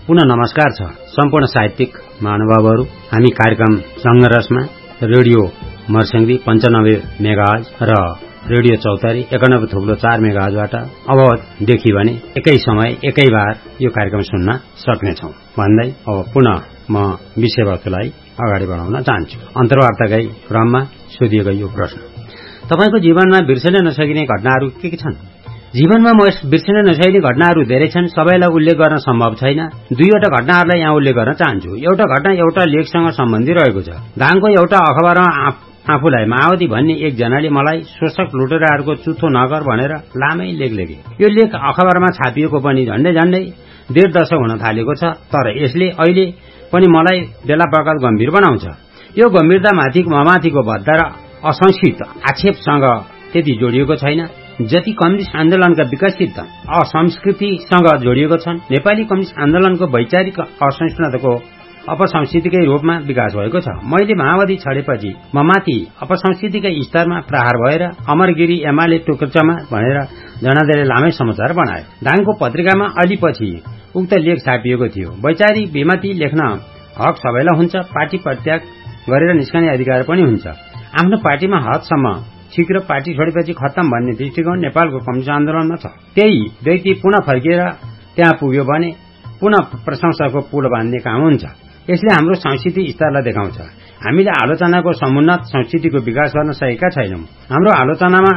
पुनः नमस्कार छ सम्पूर्ण साहित्यिक महानुभावहरू। हामी कार्यक्रम संघर्षमा रेडियो मर्स्याङ्दी 95 मेगाहर्ज र रेडियो चौतारी 91.4 मेगाहर्जबाट अबदेखि भने एकै समय एकै बार यो कार्यक्रम सुन्न सक्नेछौं भन्दै अब पुनः म विषयवस्तुलाई अगाडि बढाउन चाहन्छु। अन्तर्वार्ताकै क्रममा सोधिएको यो प्रश्न, तपाईको जीवनमा बिर्सन नसकिने घटनाहरू के छन्? जीवनमा बिर्सन नसकिने घटनाहरू धेरै छन्, सबैलाई उल्लेख गर्न सम्भव छैन। दुईवटा घटनाहरूलाई यहाँ उल्लेख गर्न चाहन्छु। एउटा घटना एउटा लेखसँग सम्बन्धी रहेको छ। दाङको एउटा अखबारमा आफूलाई माओवादी भन्ने एकजनाले मलाई शोषक लुटेराहरूको चुथो नगर भनेर लामै लेख लेखे। यो लेख अखबारमा छापिएको पनि झण्डै 1.5 दशक हुन थालेको छ, तर यसले अहिले पनि मलाई बेला बखत गम्भीर बनाउँछ। यो गम्भीरता माथिको भद्दा र असंस्कृत आक्षेपसँग त्यति जोडिएको छैन जति कम्युनिस्ट आन्दोलनका विकसित असंस्कृतिसँग जोडिएको छन्। नेपाली कम्युनिस्ट आन्दोलनको वैचारिक असहिष्णुताको अपसंस्कृतिकै रूपमा विकास भएको छ। मैले माओवादी छडेपछि ममाथि अपसंस्कृतिकै स्तरमा प्रहार भएर अमरगिरी एमाले टुक्चमा भनेर जनादेले लामै समाचार बनाए। दाङको पत्रिकामा अलि पछि उक्त लेख छापिएको थियो। वैचारिक विमति लेख्न हक सबैलाई हुन्छ, पार्टी परित्याग गरेर निस्कने अधिकार पनि हुन्छ। आफ्नो पार्टीमा हदसम्म शीघ्र पार्टी छोडेपछि खत्तम भन्ने दृष्टिकोण नेपालको कम्युनिस्ट आन्दोलनमा छ। त्यही व्यक्ति पुनः फर्किएर त्यहाँ पुग्यो भने पुनः प्रशंसाको पुल बाँध्ने काम हुन्छ। यसले हाम्रो संस्कृति स्तरलाई देखाउँछ। हामीले आलोचनाको समुन्नत संस्कृतिको विकास गर्न सकेका छैनौं। हाम्रो आलोचनामा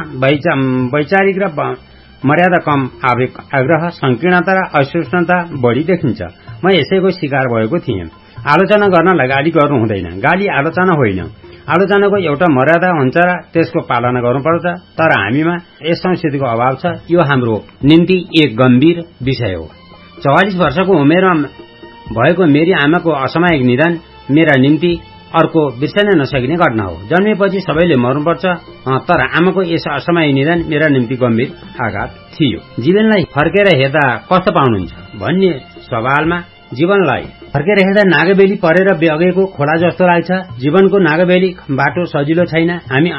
वैचारिक र मर्यादा कम आग्रह, संकीर्णता र असहिष्णुता बढ़ी देखिन्छ। म यसैको शिकार भएको थिएँ। आलोचना गर्नलाई गाली गर्नु हुँदैन। गाली आलोचना होइन। आलोचनाको एउटा मर्यादा हुन्छ र त्यसको पालना गर्नुपर्छ। तर हामीमा यस संस्कृतिको अभाव छ। यो हाम्रो निम्ति एक गम्भीर विषय हो। 44 वर्षको उमेरमा भएको मेरी आमाको असामयिक निधन मेरा निम्ति अर्को बिर्सन नसकिने घटना हो। जन्मेपछि सबैले मर्नुपर्छ, तर आमाको यस असामयिक निधन मेरा निम्ति गम्भीर आघात थियो। जीवनलाई फर्केर हेर्दा कस्तो पाउनुहुन्छ भन्ने सवालमा जीवनलाई फर्केर हेर्दा नागबेली परेर बगेको खोला जस्तो लाग्छ। जीवनको नागबेली बाटो सजिलो छैन। हामी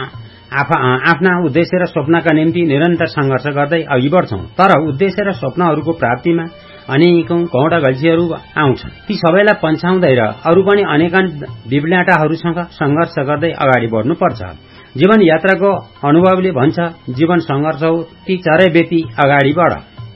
आफ्ना उद्देश्य र स्वप्नका निम्ति निरन्तर संघर्ष गर्दै अघि बढ्छौं, तर उद्देश्य र स्वप्नहरूको प्राप्तिमा अनेकौं कौडा गल्छीहरू आउँछन्। ती सबैलाई पन्छाउँदै र अरू पनि अनेकन विभ्लाटाहरूसँग संघर्ष गर्दै अगाडि बढ्नुपर्छ। जीवन यात्राको अनुभवले भन्छ, जीवन संघर्ष हो, ती चरै बेती अगाडि बढ।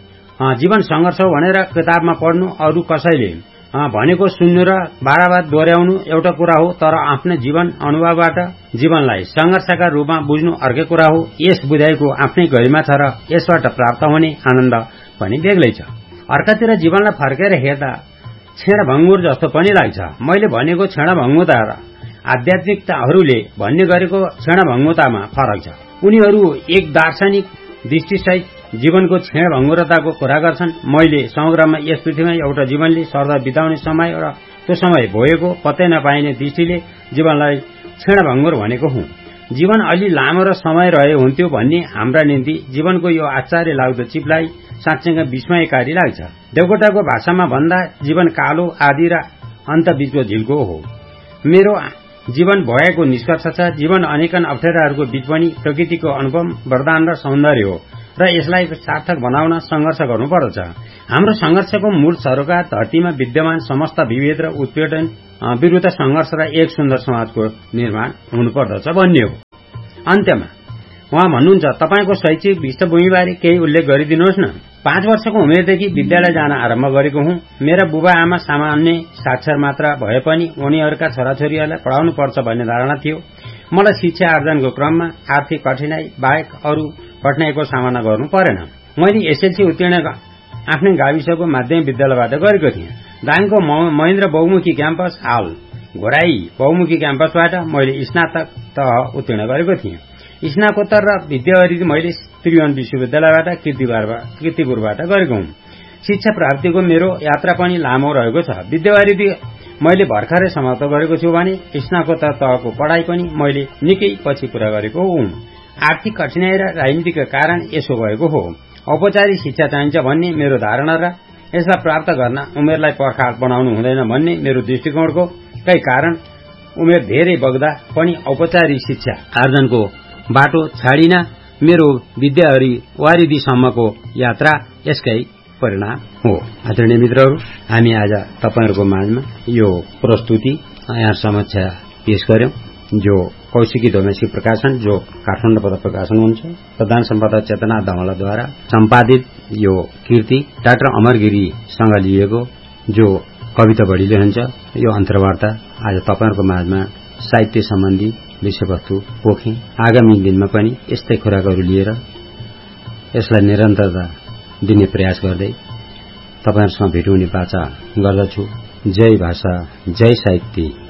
जीवन संघर्ष हो भनेर किताबमा पढ्नु, अरू कसैले भनेको सुन्नु र बारबार दोहोर्याउनु एउटा कुरा हो, तर आफ्नो जीवन अनुभवबाट जीवनलाई संघर्षका रूपमा बुझ्नु अर्कै कुरा हो। यस बुझाइको आफ्नै गरिमा छ र यसबाट प्राप्त हुने आनन्द पनि बेग्लै छ। अर्कातिर जीवनलाई फर्केर हेर्दा क्षणभङ्गुर जस्तो पनि लाग्छ। मैले भनेको क्षणभङ्गुता र आध्यात्मिकताहरूले भन्ने गरेको क्षणभङ्गुतामा फरक छ। उनीहरू एक दार्शनिक दृष्टिसहित जीवनको क्षणभङ्गुरताको कुरा गर्छन्। मैले समग्रमा यस पृथ्वीमा एउटा जीवनले सर्दा बिताउने समय र त्यो समय भोगेको पत्तै नपाइने दृष्टिले जीवनलाई क्षणभङ्गुर भनेको हुँ। जीवन अलि लामो र समय रहे हुन्थ्यो भन्ने हाम्रा निम्ति जीवनको यो आश्चर्य लाग्दो चिपलाई साँच्चै विस्मयकारी लाग्छ। देवकोटाको भाषामा भन्दा जीवन कालो आदि र अन्त बीचको झिल्को हो। मेरो जीवन भएको निष्कर्ष छ। जीवन अनेकन अप्ठ्याराहरूको बीच पनि प्रकृतिको अनुपम वरदान र सौन्दर्य हो र यसलाई सार्थक बनाउन संघर्ष गर्नुपर्दछ। हाम्रो संघर्षको मूल सरोकार धरतीमा विद्यमान समस्त विभेद र उत्पीडन विरुद्ध संघर्ष र एक सुन्दर समाजको निर्माण हुनुपर्दछ भन्ने हो। अन्त्यमा उहाँ भन्नुहुन्छ, तपाईको शैक्षिक पृष्ठभूमिबारे केही उल्लेख गरिदिनुहोस् न। 5 वर्षको उमेरदेखि विद्यालय जान आरम्भ गरेको हुँ। मेरा बुबा आमा सामान्य साक्षर मात्र भए पनि उनीहरूका छोराछोरीहरूलाई पढाउनु पर्छ भन्ने धारणा थियो। मलाई शिक्षा आर्जनको क्रममा आर्थिक कठिनाई बाहेक अरू कठिनाईको सामना गर्नु परेन। मैले एसएलसी उत्तीर्ण आफ्नै गाविसको माध्यमिक विद्यालयबाट गरेको थिएँ। दाङको महेन्द्र बहुमुखी क्याम्पस, हाल घोराई बहुमुखी क्याम्पसबाट मैले स्नातक तह उत्तीर्ण गरेको थिएँ। स्नाकोत्तर र विद्यावरिधि मैले त्रिभुवन विश्वविद्यालयबाट कीर्तिपुरबाट गरेको हुँ। शिक्षा प्राप्तिको मेरो यात्रा पनि लामो रहेको छ। विद्यावरिधि मैले भर्खरै समाप्त गरेको छु भने स्नाकोत्तर तहको पढाइ पनि मैले निकै पछि पूरा गरेको हुँ। आर्थिक कठिनाई र राजनीतिका कारण यसो भएको हो। औपचारिक शिक्षा चाहिन्छ भन्ने मेरो धारणा र यसलाई प्राप्त गर्न उमेरलाई पर्खाल बनाउनु हुँदैन भन्ने मेरो दृष्टिकोणको कै कारण उमेर धेरै बग्दा पनि औपचारिक शिक्षा आर्जनको बाटो छाडिन मेरो विद्यावारिधिसम्मको यात्रा यसकै परिणाम हो। आदरणीय मित्रहरू, हामी आज तपाईहरुको माझमा यो प्रस्तुति यहाँ समक्ष पेश गर्यौं, जो कौशिकी धोमेसी प्रकाशन, जो काठमाडौँबाट प्रकाशन हुन्छ। प्रधान सम्पादक चेतना धमलाद्वारा सम्पादित यो कृति डाक्टर अमरगिरीसँग लिएको, जो कविता बढीले हुन्छ। यो अन्तर्वार्ता आज तपाईहरुको माझमा साहित्य सम्बन्धी विषयवस्तु पोखे। आगामी दिनमा पनि यस्तै खुराकहरू लिएर यसलाई निरन्तरता दिने प्रयास गर्दै तपाईहरुसँग भेट हुने बाचा गर्दछु। जय भाषा, जय साहित्य।